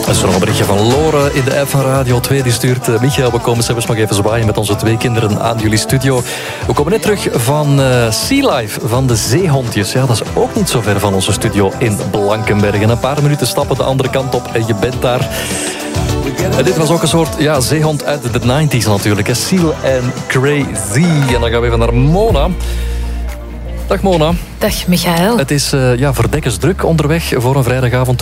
Er is nog een berichtje van Lore in de app van Radio 2. Die stuurt: Michael, we komen zelfs nog even zwaaien met onze 2 kinderen aan jullie studio. We komen net terug van Sea Life, van de zeehondjes. Ja, dat is ook niet zo ver van onze studio in Blankenberg. En een paar minuten stappen de andere kant op en je bent daar. En dit was ook een soort zeehond uit de 90s natuurlijk. Hè. Seal and Crazy. En dan gaan we even naar Mona. Dag Mona. Dag Michael. Het is verdekkens druk onderweg voor een vrijdagavond.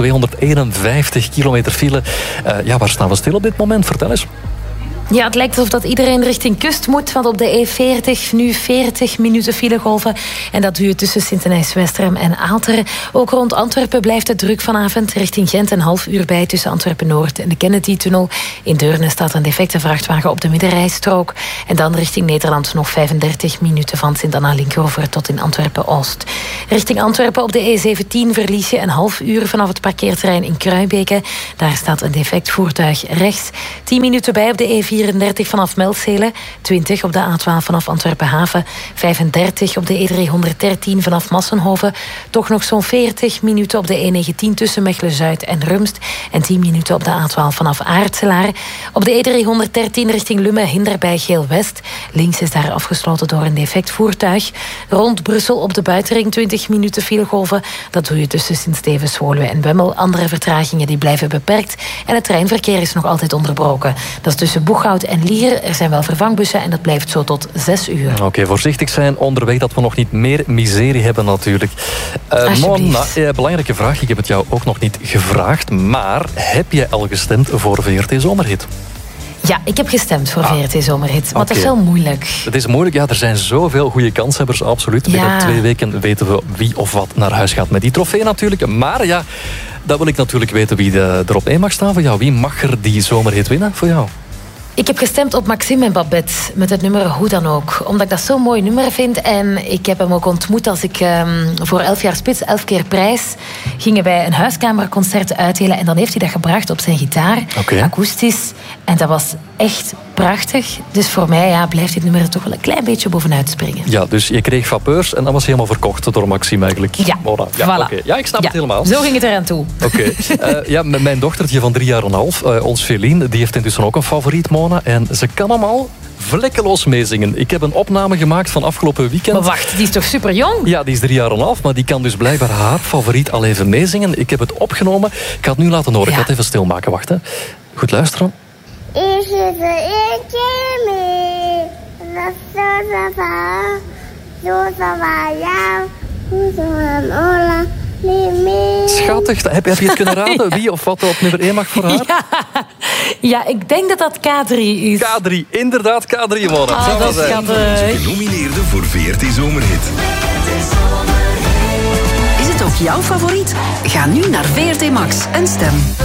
251 kilometer file. Waar staan we stil op dit moment? Vertel eens. Ja, het lijkt alsof dat iedereen richting kust moet, want op de E40 nu 40 minuten filegolven. En dat duurt tussen Sint-Denijs-Westerem en Aalteren. Ook rond Antwerpen blijft het druk vanavond. Richting Gent een half uur bij tussen Antwerpen-Noord en de Kennedy-tunnel. In Deurne staat een defecte vrachtwagen op de middenrijstrook. En dan richting Nederland nog 35 minuten van Sint-Anna-Linkeroever tot in Antwerpen-Oost. Richting Antwerpen op de E17 verlies je een half uur vanaf het parkeerterrein in Kruibeke. Daar staat een defect voertuig rechts. 10 minuten bij op de E34 vanaf Melzele, 20 op de A12 vanaf Antwerpen-Haven, 35 op de E313 vanaf Massenhoven, toch nog zo'n 40 minuten op de E19 tussen Mechelen-Zuid en Rumst en 10 minuten op de A12 vanaf Aartselaar. Op de E313 richting Lumme-Hinder bij Geel-West. Links is daar afgesloten door een defect voertuig. Rond Brussel op de buitenring 20 minuten filegolven. Dat doe je tussen Sint-Stevens, Woluwe en Bemmel. Andere vertragingen die blijven beperkt en het treinverkeer is nog altijd onderbroken. Dat is tussen Boeghout en Lier. Er zijn wel vervangbussen en dat blijft zo tot 6 uur. Oké, voorzichtig zijn onderweg dat we nog niet meer miserie hebben natuurlijk. Mona, belangrijke vraag. Ik heb het jou ook nog niet gevraagd, maar heb jij al gestemd voor VRT Zomerhit? Ja, ik heb gestemd voor VRT Zomerhit. Maar het is wel moeilijk. Het is moeilijk, ja. Er zijn zoveel goede kanshebbers, absoluut. Binnen 2 weken weten we wie of wat naar huis gaat met die trofee natuurlijk. Maar ja, dan wil ik natuurlijk weten wie er op 1 mag staan voor jou. Wie mag er die Zomerhit winnen voor jou? Ik heb gestemd op Maxime en Babette met het nummer Hoe dan ook. Omdat ik dat zo'n mooi nummer vind. En ik heb hem ook ontmoet als ik voor 11 jaar Spits, 11 keer prijs, gingen wij een huiskamerconcert uitdelen. En dan heeft hij dat gebracht op zijn gitaar, akoestisch. En dat was echt prachtig. Dus voor mij blijft dit nummer er toch wel een klein beetje bovenuit springen. Ja, dus je kreeg vapeurs en dat was helemaal verkocht door Maxime eigenlijk. Ja, voilà. Voilà. Ja, ik snap het helemaal. Zo ging het eraan toe. Oké. Mijn dochtertje van 3 jaar en een half, ons Feline, die heeft intussen ook een favoriet, Mona. En ze kan hem al vlekkeloos meezingen. Ik heb een opname gemaakt van afgelopen weekend. Maar wacht, die is toch super jong? Ja, die is 3 jaar en een half, maar die kan dus blijkbaar haar favoriet al even meezingen. Ik heb het opgenomen. Ik ga het nu laten horen. Ik ga het even stilmaken. Wacht, hè. Goed luisteren. Is het er eentje mee? Dat Schattig, heb je het kunnen raden? Wie of wat op nummer 1 mag voor haar? Ja, ik denk dat dat K3 is. K3, inderdaad K3 geworden. Dat is schattig. Genomineerde voor VRT Zomerhit. Is het ook jouw favoriet? Ga nu naar VRT Max en stem.